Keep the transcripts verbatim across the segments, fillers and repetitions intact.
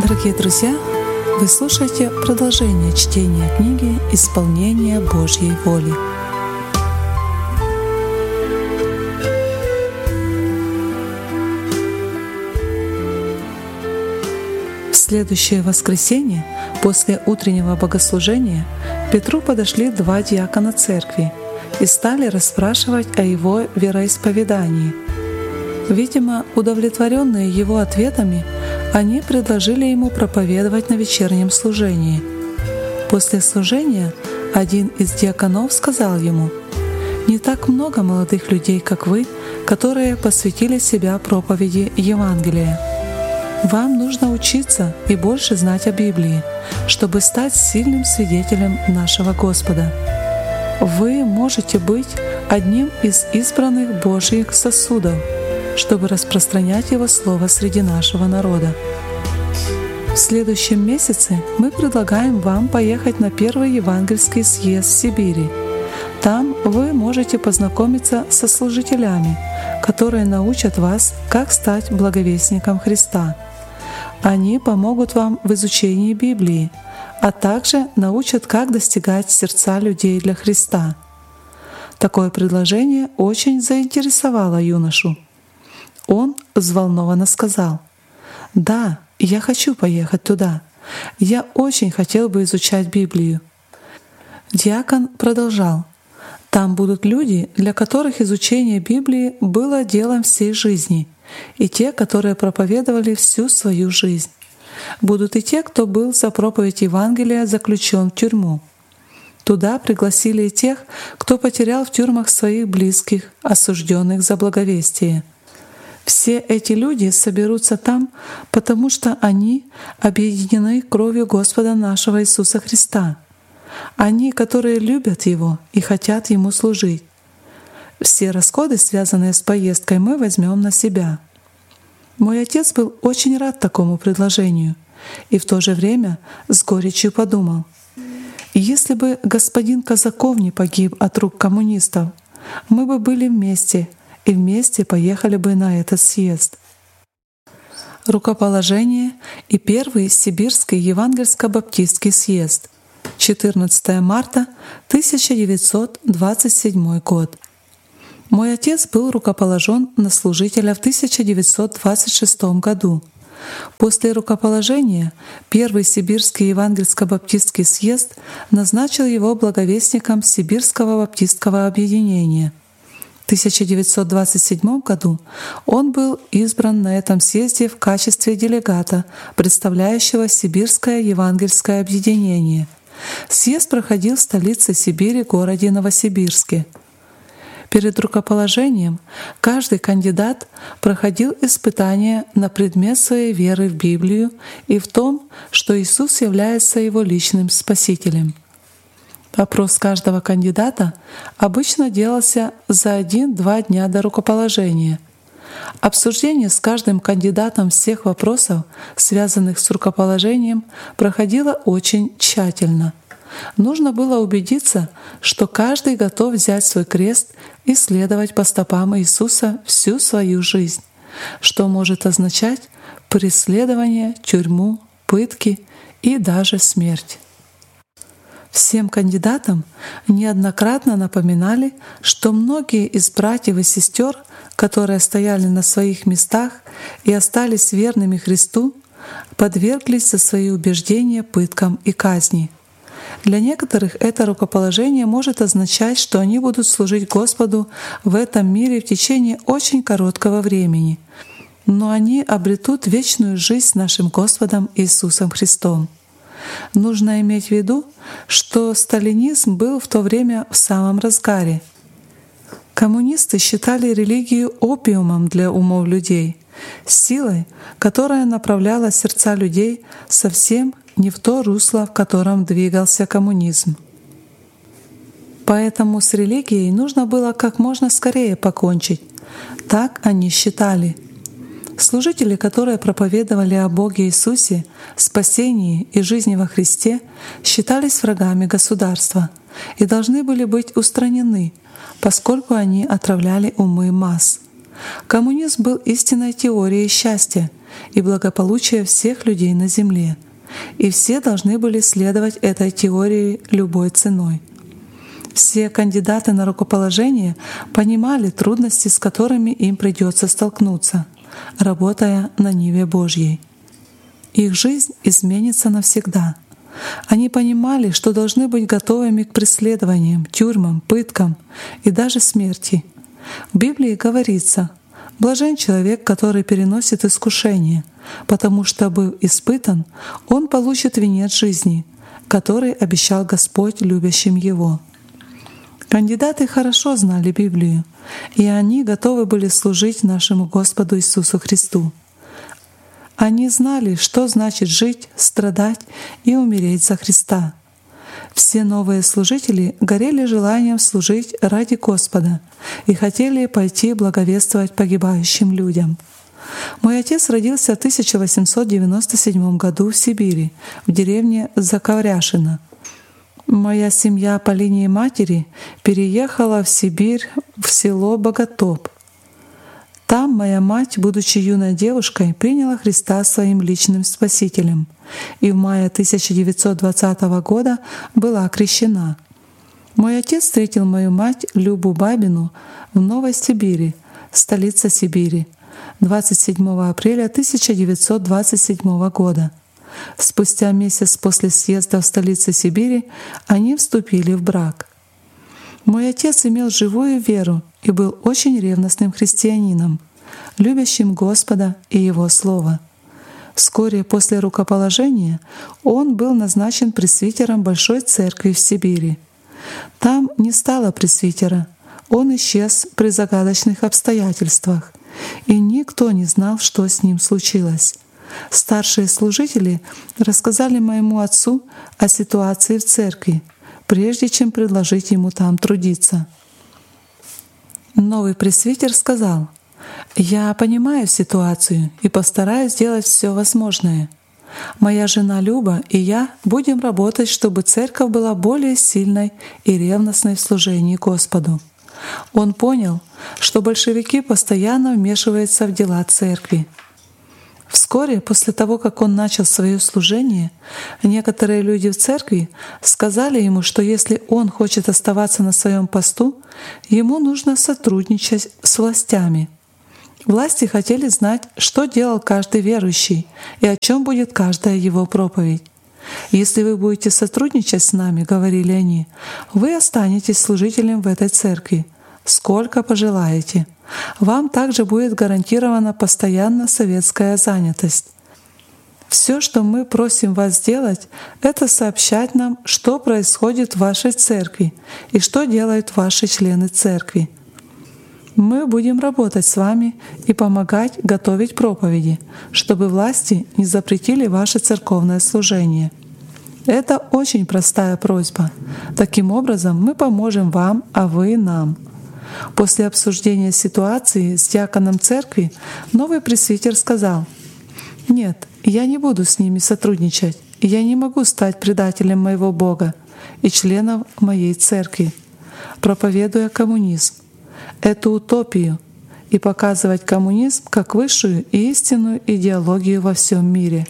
Дорогие друзья, вы слушаете продолжение чтения книги «Исполнение Божьей воли». В следующее воскресенье, после утреннего богослужения, к Петру подошли два диакона церкви и стали расспрашивать о его вероисповедании. Видимо, удовлетворенные его ответами, они предложили ему проповедовать на вечернем служении. После служения один из диаконов сказал ему: «Не так много молодых людей, как вы, которые посвятили себя проповеди Евангелия. Вам нужно учиться и больше знать о Библии, чтобы стать сильным свидетелем нашего Господа. Вы можете быть одним из избранных Божьих сосудов, чтобы распространять Его Слово среди нашего народа. В следующем месяце мы предлагаем вам поехать на первый евангельский съезд в Сибири. Там вы можете познакомиться со служителями, которые научат вас, как стать благовестником Христа. Они помогут вам в изучении Библии, а также научат, как достигать сердца людей для Христа». Такое предложение очень заинтересовало юношу. Он взволнованно сказал: «Да, я хочу поехать туда. Я очень хотел бы изучать Библию». Диакон продолжал: «Там будут люди, для которых изучение Библии было делом всей жизни, и те, которые проповедовали всю свою жизнь. Будут и те, кто был за проповедь Евангелия заключен в тюрьму. Туда пригласили и тех, кто потерял в тюрьмах своих близких, осужденных за благовестие. Все эти люди соберутся там, потому что они объединены кровью Господа нашего Иисуса Христа. Они, которые любят Его и хотят Ему служить. Все расходы, связанные с поездкой, мы возьмем на себя». Мой отец был очень рад такому предложению и в то же время с горечью подумал: если бы господин Казаков не погиб от рук коммунистов, мы бы были вместе и вместе поехали бы на этот съезд. Рукоположение и Первый Сибирский евангельско-баптистский съезд. четырнадцатое марта тысяча девятьсот двадцать седьмой год. Мой отец был рукоположен на служителя в тысяча девятьсот двадцать шестом году. После рукоположения Первый Сибирский евангельско-баптистский съезд назначил его благовестником Сибирского баптистского объединения. В тысяча девятьсот двадцать седьмом году он был избран на этом съезде в качестве делегата, представляющего Сибирское евангельское объединение. Съезд проходил в столице Сибири, городе Новосибирске. Перед рукоположением каждый кандидат проходил испытания на предмет своей веры в Библию и в том, что Иисус является его личным Спасителем. Опрос каждого кандидата обычно делался за один-два дня до рукоположения. Обсуждение с каждым кандидатом всех вопросов, связанных с рукоположением, проходило очень тщательно. Нужно было убедиться, что каждый готов взять свой крест и следовать по стопам Иисуса всю свою жизнь, что может означать преследование, тюрьму, пытки и даже смерть. Всем кандидатам неоднократно напоминали, что многие из братьев и сестер, которые стояли на своих местах и остались верными Христу, подверглись за свои убеждения пыткам и казни. Для некоторых это рукоположение может означать, что они будут служить Господу в этом мире в течение очень короткого времени, но они обретут вечную жизнь с нашим Господом Иисусом Христом. Нужно иметь в виду, что сталинизм был в то время в самом разгаре. Коммунисты считали религию опиумом для умов людей, силой, которая направляла сердца людей совсем не в то русло, в котором двигался коммунизм. Поэтому с религией нужно было как можно скорее покончить. Так они считали. Служители, которые проповедовали о Боге Иисусе, спасении и жизни во Христе, считались врагами государства и должны были быть устранены, поскольку они отравляли умы масс. Коммунизм был истинной теорией счастья и благополучия всех людей на Земле, и все должны были следовать этой теории любой ценой. Все кандидаты на рукоположение понимали трудности, с которыми им придется столкнуться, работая на ниве Божьей. Их жизнь изменится навсегда. Они понимали, что должны быть готовыми к преследованиям, тюрьмам, пыткам и даже смерти. В Библии говорится: «Блажен человек, который переносит искушение, потому что, быв испытан, он получит венец жизни, который обещал Господь любящим его». Кандидаты хорошо знали Библию, и они готовы были служить нашему Господу Иисусу Христу. Они знали, что значит жить, страдать и умереть за Христа. Все новые служители горели желанием служить ради Господа и хотели пойти благовествовать погибающим людям. Мой отец родился в тысяча восемьсот девяносто седьмом году в Сибири, в деревне Заковряшино. Моя семья по линии матери переехала в Сибирь, в село Боготоп. Там моя мать, будучи юной девушкой, приняла Христа своим личным спасителем и в мае тысяча девятьсот двадцатого года была крещена. Мой отец встретил мою мать Любу Бабину в Новой Сибири, столице Сибири, двадцать седьмого апреля тысяча девятьсот двадцать седьмого года. Спустя месяц после съезда в столице Сибири они вступили в брак. Мой отец имел живую веру и был очень ревностным христианином, любящим Господа и Его Слово. Вскоре после рукоположения он был назначен пресвитером Большой Церкви в Сибири. Там не стало пресвитера, он исчез при загадочных обстоятельствах, и никто не знал, что с ним случилось. Старшие служители рассказали моему отцу о ситуации в церкви, прежде чем предложить ему там трудиться. Новый пресвитер сказал: «Я понимаю ситуацию и постараюсь сделать все возможное. Моя жена Люба и я будем работать, чтобы церковь была более сильной и ревностной в служении Господу». Он понял, что большевики постоянно вмешиваются в дела церкви. Вскоре после того, как он начал свое служение, некоторые люди в церкви сказали ему, что если он хочет оставаться на своем посту, ему нужно сотрудничать с властями. Власти хотели знать, что делал каждый верующий и о чем будет каждая его проповедь. «Если вы будете сотрудничать с нами, — говорили они, — вы останетесь служителем в этой церкви, сколько пожелаете. Вам также будет гарантирована постоянно советская занятость. Все, что мы просим вас сделать, это сообщать нам, что происходит в вашей церкви и что делают ваши члены церкви. Мы будем работать с вами и помогать готовить проповеди, чтобы власти не запретили ваше церковное служение. Это очень простая просьба. Таким образом, мы поможем вам, а вы нам». После обсуждения ситуации с диаконом церкви новый пресвитер сказал: «Нет, я не буду с ними сотрудничать, я не могу стать предателем моего Бога и членов моей церкви, проповедуя коммунизм, эту утопию, и показывать коммунизм как высшую и истинную идеологию во всем мире».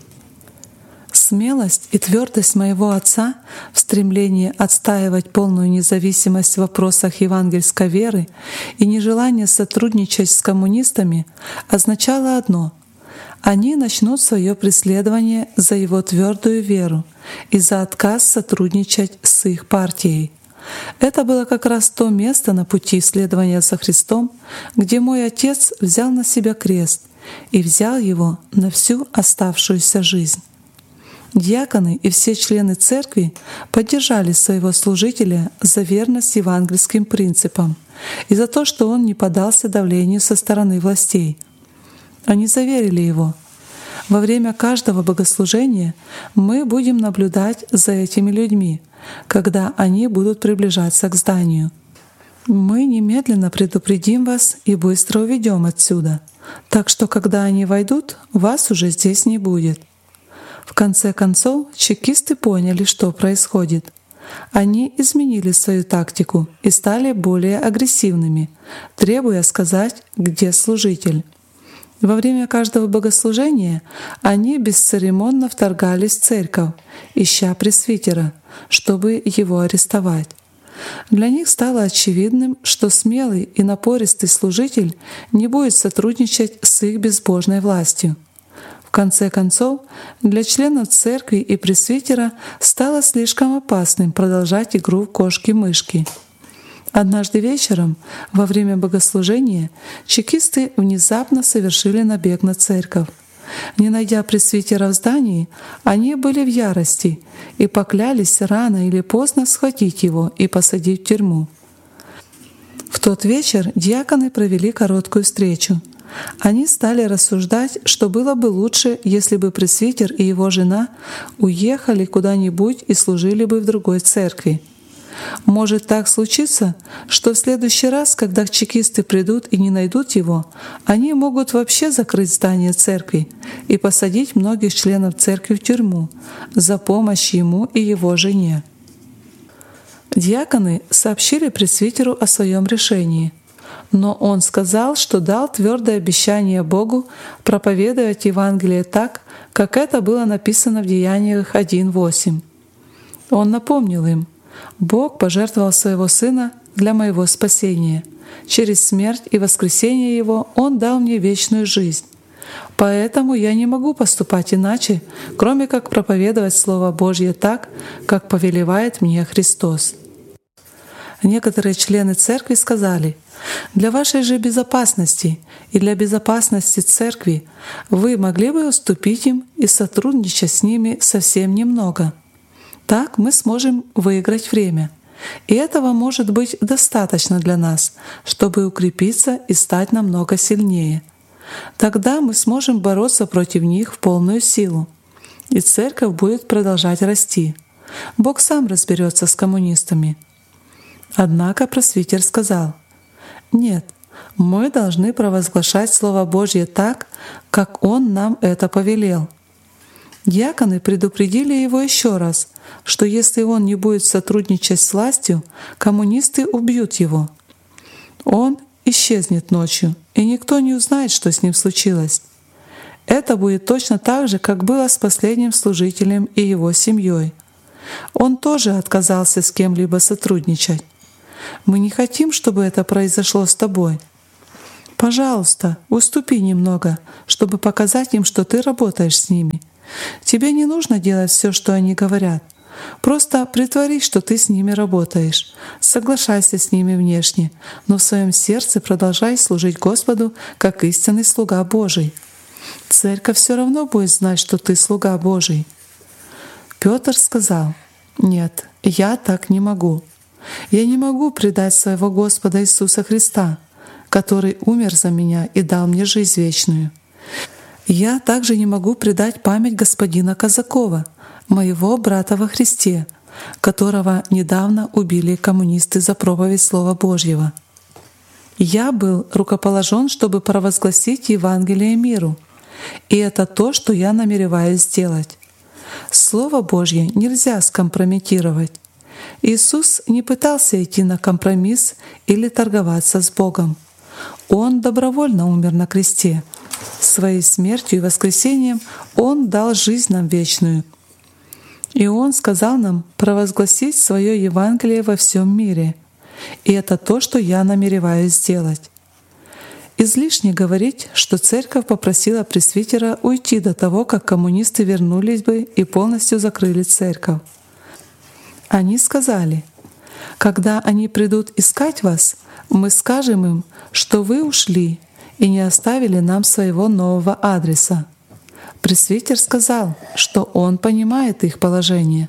Смелость и твердость моего отца в стремлении отстаивать полную независимость в вопросах евангельской веры и нежелание сотрудничать с коммунистами означало одно — они начнут свое преследование за его твердую веру и за отказ сотрудничать с их партией. Это было как раз то место на пути следования за Христом, где мой отец взял на себя крест и взял его на всю оставшуюся жизнь. Диаконы и все члены церкви поддержали своего служителя за верность евангельским принципам и за то, что он не поддался давлению со стороны властей. Они заверили его: «Во время каждого богослужения мы будем наблюдать за этими людьми, когда они будут приближаться к зданию. Мы немедленно предупредим вас и быстро уведем отсюда, так что когда они войдут, вас уже здесь не будет». В конце концов, чекисты поняли, что происходит. Они изменили свою тактику и стали более агрессивными, требуя сказать, где служитель. Во время каждого богослужения они бесцеремонно вторгались в церковь, ища пресвитера, чтобы его арестовать. Для них стало очевидным, что смелый и напористый служитель не будет сотрудничать с их безбожной властью. В конце концов, для членов церкви и пресвитера стало слишком опасным продолжать игру в кошки-мышки. Однажды вечером, во время богослужения, чекисты внезапно совершили набег на церковь. Не найдя пресвитера в здании, они были в ярости и поклялись рано или поздно схватить его и посадить в тюрьму. В тот вечер диаконы провели короткую встречу. Они стали рассуждать, что было бы лучше, если бы пресвитер и его жена уехали куда-нибудь и служили бы в другой церкви. Может так случиться, что в следующий раз, когда чекисты придут и не найдут его, они могут вообще закрыть здание церкви и посадить многих членов церкви в тюрьму за помощь ему и его жене. Диаконы сообщили пресвитеру о своем решении, но он сказал, что дал твердое обещание Богу проповедовать Евангелие так, как это было написано в Деяниях один восемь. Он напомнил им: «Бог пожертвовал Своего Сына для моего спасения. Через смерть и воскресение Его Он дал мне вечную жизнь. Поэтому я не могу поступать иначе, кроме как проповедовать Слово Божье так, как повелевает мне Христос». Некоторые члены церкви сказали: «Для вашей же безопасности и для безопасности церкви вы могли бы уступить им и сотрудничать с ними совсем немного. Так мы сможем выиграть время, и этого может быть достаточно для нас, чтобы укрепиться и стать намного сильнее. Тогда мы сможем бороться против них в полную силу, и церковь будет продолжать расти. Бог сам разберется с коммунистами». Однако пресвитер сказал: «Нет, мы должны провозглашать Слово Божье так, как Он нам это повелел». Диаконы предупредили его еще раз, что если он не будет сотрудничать с властью, коммунисты убьют его. Он исчезнет ночью, и никто не узнает, что с ним случилось. Это будет точно так же, как было с последним служителем и его семьей. Он тоже отказался с кем-либо сотрудничать. Мы не хотим, чтобы это произошло с тобой. Пожалуйста, уступи немного, чтобы показать им, что ты работаешь с ними. Тебе не нужно делать все, что они говорят. Просто притворись, что ты с ними работаешь. Соглашайся с ними внешне, но в своем сердце продолжай служить Господу как истинный слуга Божий. Церковь все равно будет знать, что ты слуга Божий». Петр сказал: «Нет, я так не могу. Я не могу предать своего Господа Иисуса Христа, который умер за меня и дал мне жизнь вечную. Я также не могу предать память господина Казакова, моего брата во Христе, которого недавно убили коммунисты за проповедь Слова Божьего. Я был рукоположен, чтобы провозгласить Евангелие миру, и это то, что я намереваюсь сделать. Слово Божье нельзя скомпрометировать. Иисус не пытался идти на компромисс или торговаться с Богом. Он добровольно умер на кресте. Своей смертью и воскресением Он дал жизнь нам вечную. И Он сказал нам провозгласить свое Евангелие во всем мире. И это то, что я намереваюсь сделать. Излишне говорить, что церковь попросила пресвитера уйти до того, как коммунисты вернулись бы и полностью закрыли церковь. Они сказали: «Когда они придут искать вас, мы скажем им, что вы ушли и не оставили нам своего нового адреса». Пресвитер сказал, что он понимает их положение.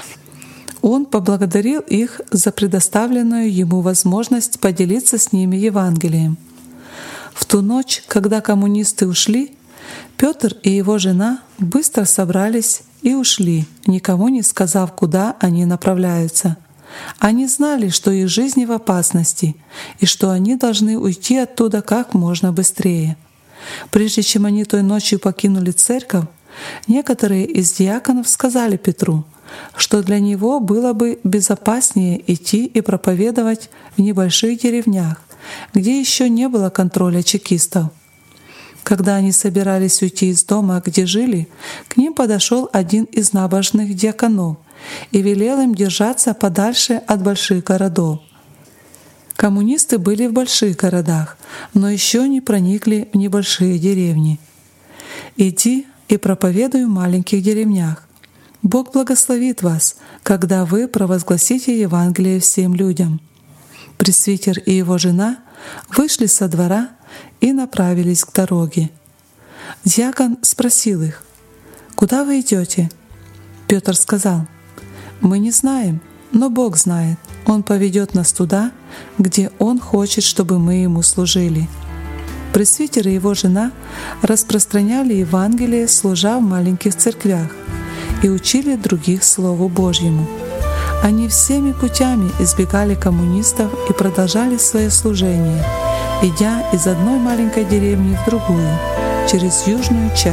Он поблагодарил их за предоставленную ему возможность поделиться с ними Евангелием. В ту ночь, когда коммунисты ушли, Петр и его жена быстро собрались и ушли, никому не сказав, куда они направляются. Они знали, что их жизни в опасности и что они должны уйти оттуда как можно быстрее. Прежде чем они той ночью покинули церковь, некоторые из диаконов сказали Петру, что для него было бы безопаснее идти и проповедовать в небольших деревнях, где еще не было контроля чекистов. Когда они собирались уйти из дома, где жили, к ним подошел один из набожных диаконов и велел им держаться подальше от больших городов. Коммунисты были в больших городах, но еще не проникли в небольшие деревни. «Иди и проповедуй в маленьких деревнях. Бог благословит вас, когда вы провозгласите Евангелие всем людям». Пресвитер и его жена вышли со двора и направились к дороге. Дьякон спросил их: «Куда вы идете?» Петр сказал: «Мы не знаем, но Бог знает. Он поведет нас туда, где Он хочет, чтобы мы Ему служили». Пресвитер и его жена распространяли Евангелие, служа в маленьких церквях, и учили других Слову Божьему. Они всеми путями избегали коммунистов и продолжали свое служение, идя из одной маленькой деревни в другую, через южную часть